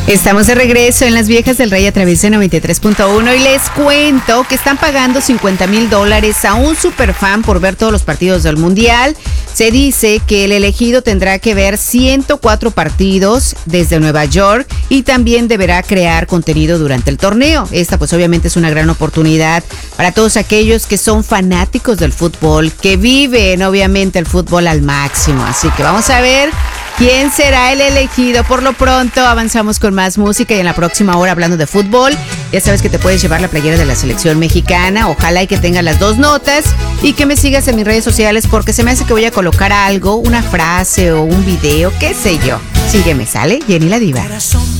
Estamos de regreso en Las Viejas del Rey a través de 93.1 y les cuento que están pagando $50,000 a un superfan por ver todos los partidos del Mundial. Se dice que el elegido tendrá que ver 104 partidos desde Nueva York y también deberá crear contenido durante el torneo. Esta pues obviamente es una gran oportunidad para todos aquellos que son fanáticos del fútbol, que viven obviamente el fútbol al máximo. Así que vamos a ver quién será el elegido. Por lo pronto avanzamos con más música y en la próxima hora hablando de fútbol. Ya sabes que te puedes llevar la playera de la selección mexicana. Ojalá y que tengas las dos notas y que me sigas en mis redes sociales porque se me hace que voy a colocar algo, una frase o un video, qué sé yo. Sígueme, ¿sale? Jenny la Diva. Corazón.